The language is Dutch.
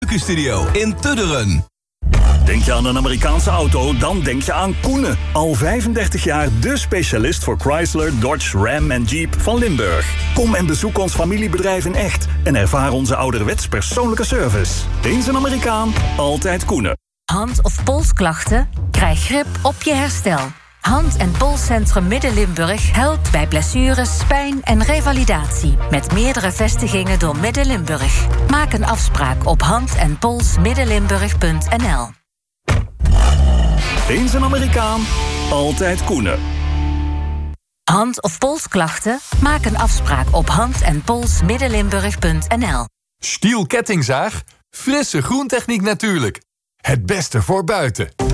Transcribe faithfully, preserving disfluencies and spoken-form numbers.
Keukenstudio in Tudderen. Denk je aan een Amerikaanse auto, dan denk je aan Koenen. Al vijfendertig jaar de specialist voor Chrysler, Dodge, Ram en Jeep van Limburg. Kom en bezoek ons familiebedrijf in echt en ervaar onze ouderwets persoonlijke service. Eens een Amerikaan, altijd Koenen. Hand- of polsklachten? Krijg grip op je herstel. Hand- en Polscentrum Midden-Limburg helpt bij blessures, pijn en revalidatie. Met meerdere vestigingen door Midden-Limburg. Maak een afspraak op hand en pols middenlimburg punt n l. Eens een Amerikaan, altijd Koenen. Hand- of polsklachten? Maak een afspraak op hand en pols middenlimburg punt n l. Stiel kettingzaag? Frisse groentechniek natuurlijk. Het beste voor buiten.